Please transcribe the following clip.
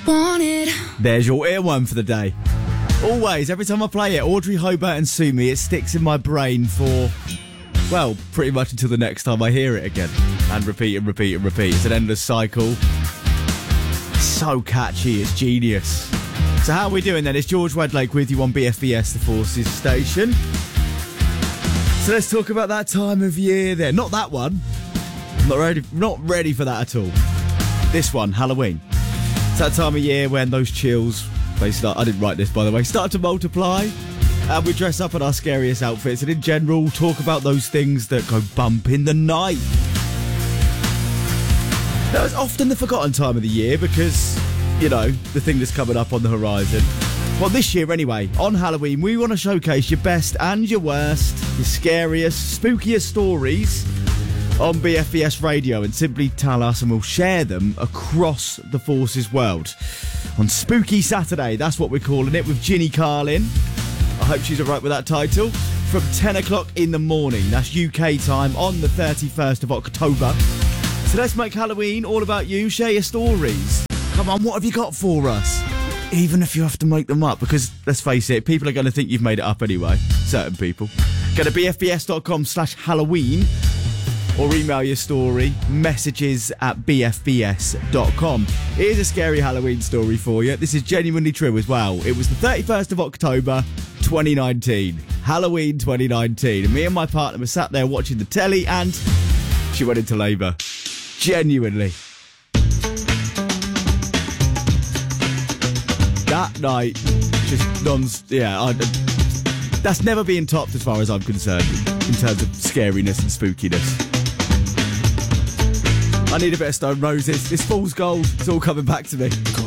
There's your earworm for the day. Always, every time I play it, Audrey Hobart and Sue Me, it sticks in my brain for, well, pretty much until the next time I hear it again. And repeat and repeat and repeat. It's an endless cycle. So catchy, it's genius. So how are we doing then? It's George Wedlake with you on BFBS, the Forces station. So let's talk about that time of year then. Not that one. Not ready for that at all. This one, Halloween. It's that time of year when those chills, they start, I didn't write this by the way, start to multiply. And we dress up in our scariest outfits and in general talk about those things that go bump in the night. Now it's often the forgotten time of the year because, you know, the thing that's coming up on the horizon. Well, this year anyway, on Halloween, we want to showcase your best and your worst, your scariest, spookiest stories on BFBS Radio and simply tell us and we'll share them across the Forces world. On Spooky Saturday, that's what we're calling it, with Ginny Carlin. I hope she's alright with that title. From 10 o'clock in the morning, that's UK time, on the 31st of October. So let's make Halloween all about you. Share your stories. Come on, what have you got for us? Even if you have to make them up, because let's face it, people are going to think you've made it up anyway. Certain people. Go to bfbs.com/Halloween or email your story, messages@bfbs.com. Here's a scary Halloween story for you. This is genuinely true as well. It was the 31st of October, 2019. Halloween 2019. And me and my partner were sat there watching the telly and she went into labour. Genuinely. That night, just that's never been topped as far as I'm concerned in terms of scariness and spookiness. I need a bit of Stone Roses. This Fool's Gold. It's all coming back to me.